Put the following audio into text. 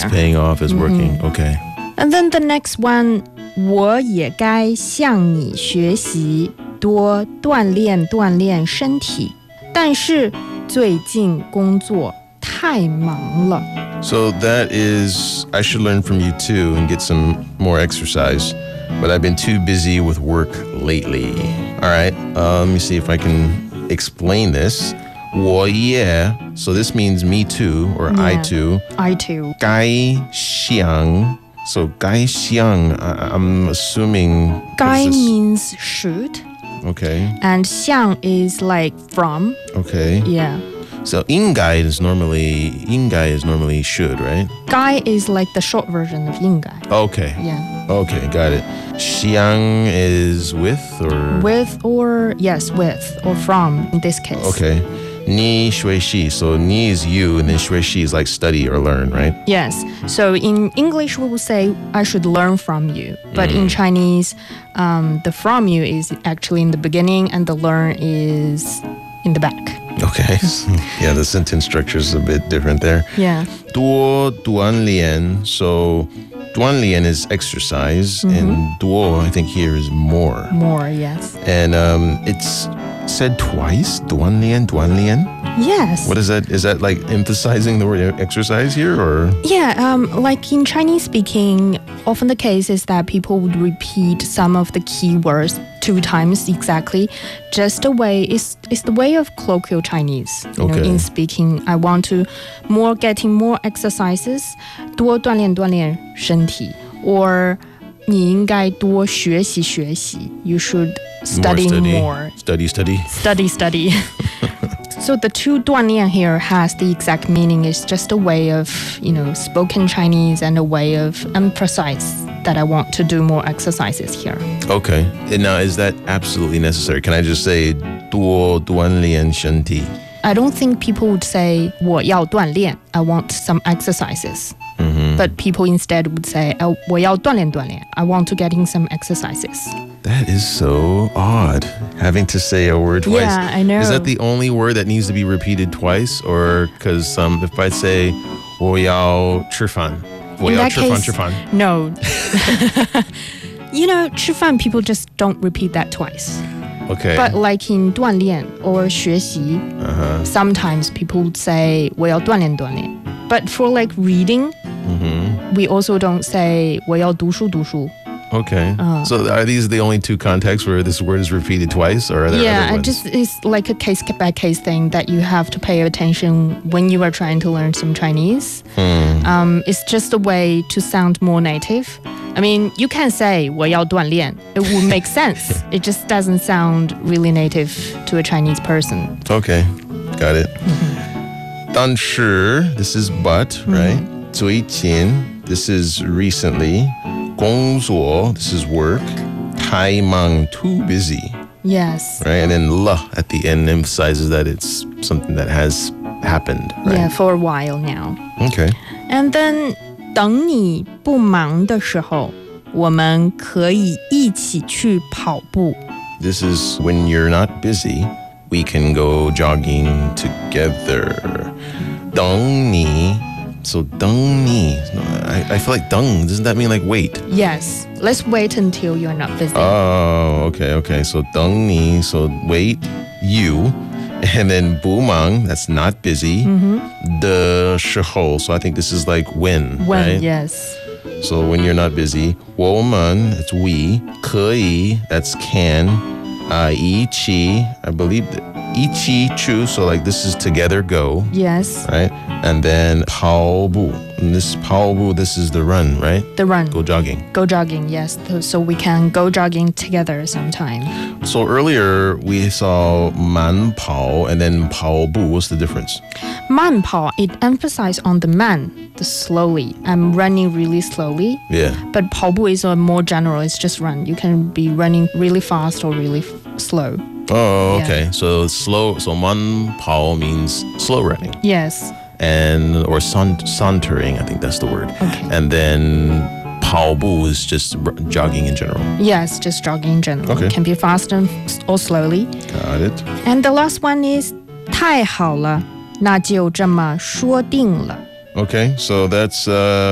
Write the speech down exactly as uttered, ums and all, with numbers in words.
It's paying off, it's working. Mm-hmm. Okay. And then the next one, 我也该向你学习，多锻炼锻炼身体，但是最近工作太忙了。 So that is, I should learn from you too and get some more exercise. But I've been too busy with work lately. All right, uh, let me see if I can explain this. 我也, so this means me too, or I Yeah. too. I too. 该想, so 该想, I, I'm assuming. what 该 is this? means should, Okay, and 向 is like from. okay. Yeah. So 应该 is normally, 应该 is normally should, right? 该 is like the short version of 应该. Okay. Yeah. Okay, got it. 想 is with or? With or, yes, with or from in this case. Okay. 你学习, so 你 is you, and then 学习 is like study or learn, right? Yes. So in English, we will say, I should learn from you. But in Chinese, um, the from you is actually in the beginning and the learn is in the back. Okay. Yeah, the sentence structure is a bit different there. Yeah. 多锻炼, so 锻炼 is exercise, and 多 I think here is more. More, yes. And um, it's said twice, 锻炼,锻炼. Yes. What is that? Is that like emphasizing the word exercise here, or? Yeah, um, like in Chinese speaking, often the case is that people would repeat some of the key words two times exactly. Just a way, it's, it's the way of colloquial Chinese. You know, Okay. in speaking, I want to more getting more exercises, 多锻炼锻炼身体, or 你应该多学习学习. You should study more. Study, more. study, study. Study, study. So the two 锻炼 here has the exact meaning. It's just a way of, you know, spoken Chinese and a way of emphasize that I want to do more exercises here. Okay. And now, is that absolutely necessary? Can I just say 多锻炼身体? I don't think people would say 我要锻炼, I want some exercises. Mm-hmm. But people instead would say 呃我要锻炼锻炼, I want to get in some exercises. That is so odd, having to say a word twice. Yeah, I know. Is that the only word that needs to be repeated twice? Or because um, if I say 我要吃饭, 我 In 要 that 吃饭 case, 吃饭. no. You know, 吃饭 people just don't repeat that twice. Okay. But like in 锻炼 or 学习, uh-huh. sometimes people would say 我要锻炼锻炼. But for like reading, Mm-hmm. we also don't say 我要读书读书. Okay. Uh. So are these the only two contexts where this word is repeated twice, or are there Yeah, other it ones? just it's like a case by case thing that you have to pay attention when you are trying to learn some Chinese. Hmm. Um, it's just a way to sound more native. I mean, you can say 我要锻炼. It would make sense. It just doesn't sound really native to a Chinese person. Okay, got it. 但是, this is but, right? 最近, this is recently. 工作, this is work. 太忙, too busy, Yes. right? And then 了 at the end emphasizes that it's something that has happened, right? Yeah, for a while now. Okay. And then 等你不忙的时候，我们可以一起去跑步。 This is when you're not busy, we can go jogging together. 等你, so 等你, I, I feel like 等, doesn't that mean like wait? Yes, let's wait until you're not busy. Oh, okay, okay. So 等你, so wait, you. And then 不忙, that's not busy. The 时候, so I think this is like when, when, right? yes. So when you're not busy. 我们, that's we. 可以, that's can. Uh, 一起, I believe that 一起去, so like this is together go, Yes, right? And then 跑步, and this 跑步, this is the run, right? the run. Go jogging. Go jogging, yes. So- So we can go jogging together sometime. So earlier we saw 慢跑 and then 跑步. What's the difference? 慢跑, it emphasizes on the man, the slowly. I'm running really slowly. Yeah. But 跑步 is a more general, it's just run. You can be running really fast or really f- slow. Oh, Yeah. okay. So slow. So 慢跑 means slow running, Yes. and or san- sauntering. I think that's the word. Okay. And then 跑步 is just r- jogging in general. Yes, just jogging in general. Okay. It can be fast and or slowly. Got it. And the last one is 太好了，那就这么说定了。 Okay. So that's uh